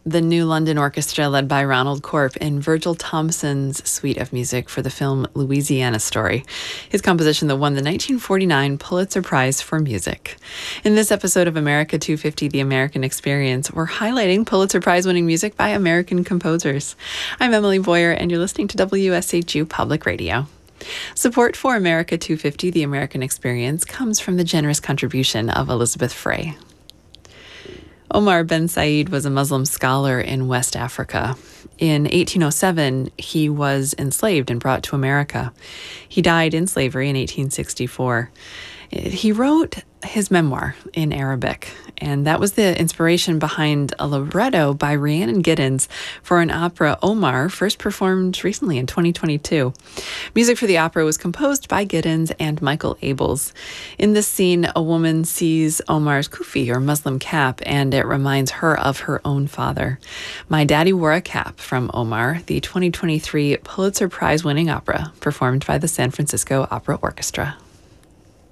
the New London Orchestra, led by Ronald Corp, in Virgil Thomson's suite of music for the film Louisiana Story, his composition that won the 1949 Pulitzer Prize for Music. In this episode of America 250, The American Experience, we're highlighting Pulitzer Prize-winning music by American composers. I'm Emily Boyer, and you're listening to WSHU Public Radio. Support for America 250, The American Experience, comes from the generous contribution of Elizabeth Frey. Omar Ben Said was a Muslim scholar in West Africa. In 1807, he was enslaved and brought to America. He died in slavery in 1864. He wrote his memoir in Arabic, and that was the inspiration behind a libretto by Rhiannon Giddens for an opera Omar, first performed recently in 2022. Music for the opera was composed by Giddens and Michael Abels. In this scene, a woman sees Omar's kufi, or Muslim cap, and it reminds her of her own father. My Daddy Wore a Cap from Omar, the 2023 Pulitzer Prize-winning opera, performed by the San Francisco Opera Orchestra.